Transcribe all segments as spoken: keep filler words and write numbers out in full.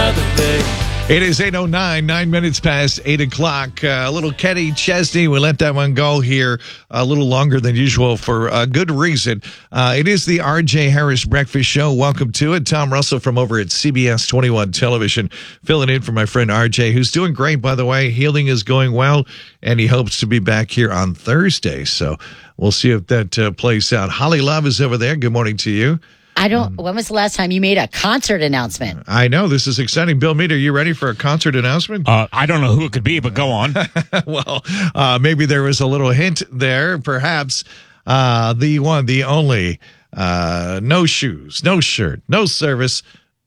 another day. It is eight oh nine, nine minutes past eight o'clock. Uh, a little Kenny Chesney. We let that one go here a little longer than usual for a good reason. Uh, it is the R J Harris Breakfast Show. Welcome to it. Tom Russell from over at C B S twenty-one Television, filling in for my friend R J, who's doing great, by the way. Healing is going well, and he hopes to be back here on Thursday. So we'll see if that uh, plays out. Holly Love is over there. Good morning to you. I don't. When was the last time you made a concert announcement? I know. This is exciting. Bill Meade, are you ready for a concert announcement? Uh, I don't know who it could be, but go on. Well, uh, maybe there was a little hint there. Perhaps uh, the one, the only, uh, no shoes, no shirt, no service.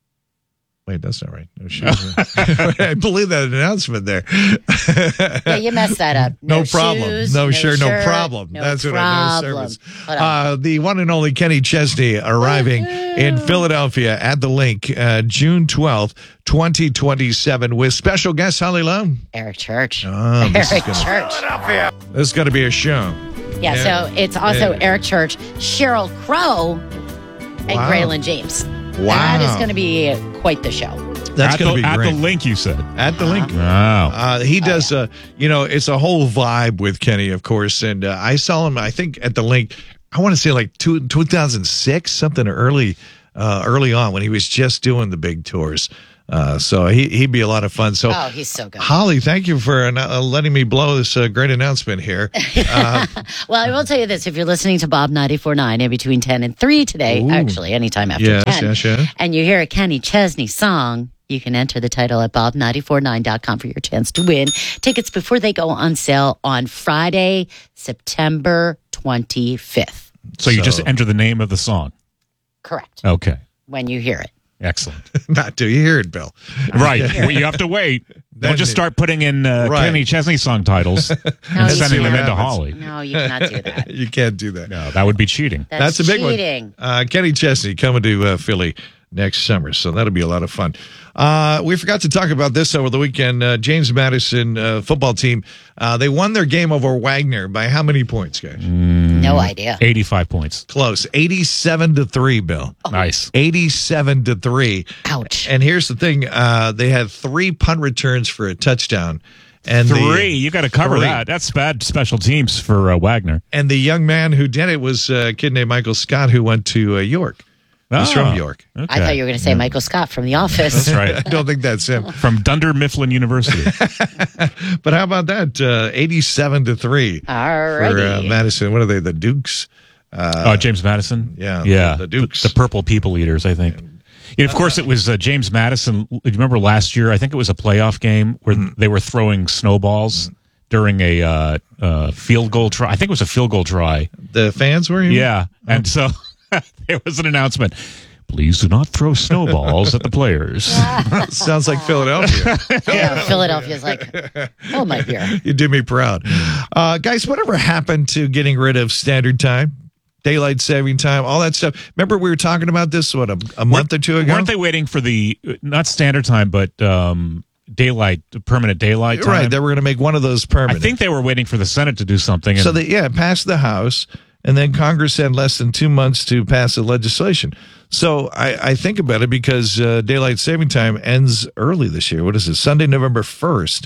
Wait, that's not right. No shoes. I believe that announcement there. Yeah, you messed that up. No, No, problem. shoes, no, no shirt, no shirt, problem. no That's what I problem. no service. Hold on. Uh, the one and only Kenny Chesney arriving in Philadelphia at the Link, uh, June twelfth, twenty twenty-seven, with special guest Holly Love. Eric Church. Oh, this Eric is gonna, Church. this is going to be a show. Yeah, Yeah. so it's also Yeah. Eric Church, Sheryl Crow, and Wow. Graylin James. Wow. That is going to be quite the show. That's at going the, to be at great. the link, you said. At the Link. Wow. Uh, he does, uh, you know, it's a whole vibe with Kenny, of course. And uh, I saw him, I think, at the Link, I want to say like two, two thousand six, something early, uh, early on when he was just doing the big tours. Uh, so he, he'd be a lot of fun. So, Oh, he's so good. Holly, thank you for uh, letting me blow this uh, great announcement here. Uh, Well, I will tell you this. If you're listening to Bob ninety-four point nine in between ten and three today, Ooh. actually, anytime after yes, ten, yes, yes. and you hear a Kenny Chesney song, you can enter the title at bob nine four nine dot com for your chance to win tickets before they go on sale on Friday, September twenty-fifth. So you just So- enter the name of the song. Correct. Okay. When you hear it. Excellent. Not till you hear it, Bill. Right. Well, you have to wait. We'll just start putting in uh, Right. Kenny Chesney song titles No, and you sending them can't. into Holly. No, you cannot do that. You can't do that. No, that would be cheating. That's That's, a big cheating. one. Uh, Kenny Chesney coming to uh, Philly next summer, so that'll be a lot of fun. Uh, we forgot to talk about this over the weekend. Uh, James Madison uh, football team, uh, they won their game over Wagner by how many points, guys? No idea. eighty-five points. Close, eighty-seven to three, Bill. Nice. eighty-seven to three. Ouch. And here's the thing: uh, they had three punt returns for a touchdown. And the- Three. You got to cover Three. that. That's bad special teams for uh, Wagner. And the young man who did it was a kid named Michael Scott, who went to uh, York. He's Ah, from York. Okay. I thought you were going to say Michael Scott from The Office. That's right. I don't think that's him. From Dunder Mifflin University. But how about that? Uh, eighty-seven to three for Alrighty. uh, Madison. What are they? The Dukes? Uh, James Madison. Yeah, Yeah. the- the Dukes. The, Purple People Eaters, I think. And of course, it was uh, James Madison. You remember last year? I think it was a playoff game where Mm-hmm. they were throwing snowballs during a uh, uh, field goal try. I think it was a field goal try. The fans were? You mean? Yeah. And so there was an announcement. Please do not throw snowballs at the players. Sounds like Philadelphia. Yeah, Philadelphia's like, oh my dear. You do me proud. Uh, guys, whatever happened to getting rid of standard time, daylight saving time, all that stuff? Remember we were talking about this, what, a, a month or two ago? Weren't they waiting for the, not standard time, but um, daylight, permanent daylight time? Right, they were going to make one of those I permanent. think they were waiting for the Senate to do something. And So, they, yeah, it passed the House, and then Congress had less than two months to pass the legislation. So I, I think about it because uh, daylight saving time ends early this year. What is it? Sunday, November first.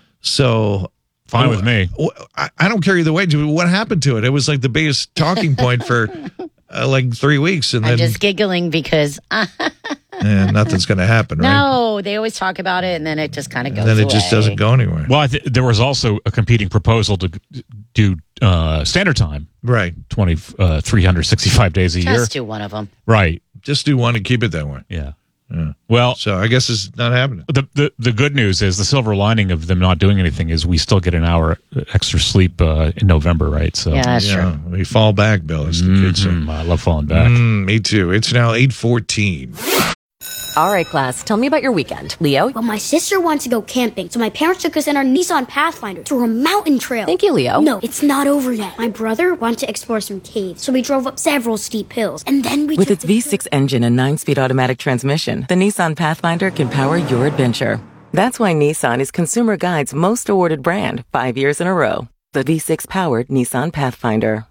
So Fine with me. I, I don't care either way. What happened to it? It was like the biggest talking point for uh, like three weeks, and I'm then just giggling because, uh, eh, nothing's going to happen, right? no, they always talk about it and then it just kind of goes And then it away. just doesn't go anywhere. Well, I th- there was also a competing proposal to do uh, standard time, Right. twenty, uh, three hundred sixty-five days a year. Just do one of them. Right. Just do one and keep it that way. Yeah. Yeah. Well, So I guess it's not happening. the, the the good news is the silver lining of them not doing anything is we still get an hour extra sleep uh, in November, right? So Yeah, that's true. Yeah, we fall back, Bill. As the kids say. Mm, I love falling back. Mm, me too. It's now eight fourteen. All right, class, tell me about your weekend. Leo? Well, my sister wanted to go camping, so my parents took us in our Nissan Pathfinder through a mountain trail. Thank you, Leo. No, it's not over yet. My brother wanted to explore some caves, so we drove up several steep hills, and then we With took its the V six engine and nine-speed automatic transmission, the Nissan Pathfinder can power your adventure. That's why Nissan is Consumer Guide's most awarded brand five years in a row. The V six-powered Nissan Pathfinder.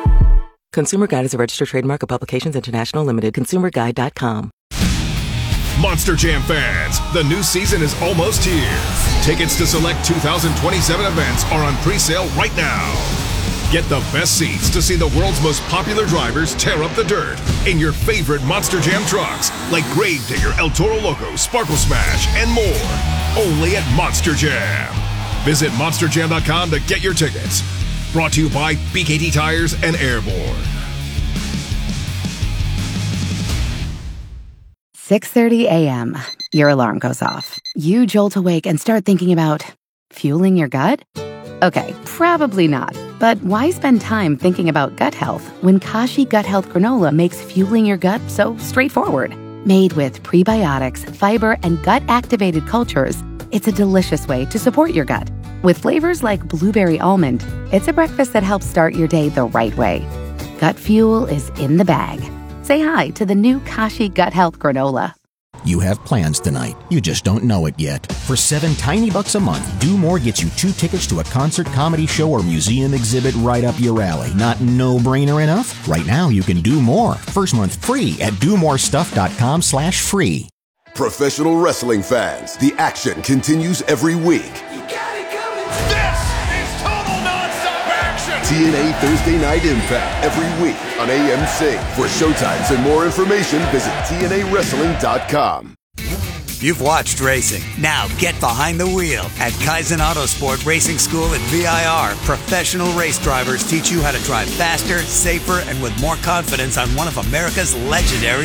Consumer Guide is a registered trademark of Publications International Limited. consumer guide dot com. Monster Jam fans, the new season is almost here. Tickets to select two thousand twenty-seven events are on pre-sale right now. Get the best seats to see the world's most popular drivers tear up the dirt in your favorite Monster Jam trucks, like Gravedigger, El Toro Loco, Sparkle Smash, and more. Only at Monster Jam. Visit monster jam dot com to get your tickets. Brought to you by B K T Tires and Airborne. six thirty a.m. Your alarm goes off. You jolt awake and start thinking about fueling your gut? Okay, probably not. But why spend time thinking about gut health when Kashi Gut Health Granola makes fueling your gut so straightforward? Made with prebiotics, fiber, and gut-activated cultures, it's a delicious way to support your gut. With flavors like blueberry almond, it's a breakfast that helps start your day the right way. Gut fuel is in the bag. Say hi to the new Kashi Gut Health Granola. You have plans tonight. You just don't know it yet. For seven tiny bucks a month, Do More gets you two tickets to a concert, comedy show, or museum exhibit right up your alley. Not no-brainer enough? Right now, you can do more. First month free at do more stuff dot com slash free. Professional wrestling fans, the action continues every week. T N A Thursday Night Impact every week on A M C. For showtimes and more information, visit T N A wrestling dot com. You've watched racing. Now get behind the wheel. At Kaizen Autosport Racing School at V I R, professional race drivers teach you how to drive faster, safer, and with more confidence on one of America's legendary